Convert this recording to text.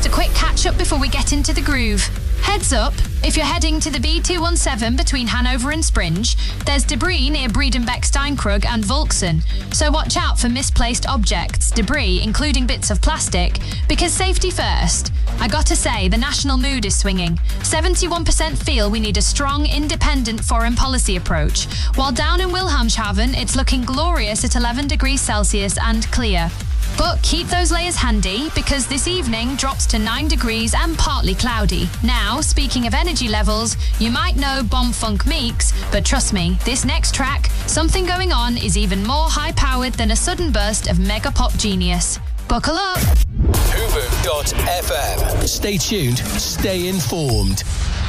Just a quick catch-up before we get into the groove. Heads up, if you're heading to the B217 between Hanover and Springe, there's debris near Breedenbeck Steinkrug and Volksen, so watch out for misplaced objects, debris, including bits of plastic, because safety first. I gotta say, the national mood is swinging. 71% feel we need a strong, independent foreign policy approach, while down in Wilhelmshaven, it's looking glorious at 11 degrees Celsius and clear. But keep those layers handy, because this evening drops to 9 degrees and partly cloudy. Now, speaking of energy levels, you might know Bomb Funk Meeks, but trust me, this next track, Something Going On, is even more high-powered than a sudden burst of mega pop genius. Buckle up! Hoover.fm. Stay tuned, stay informed.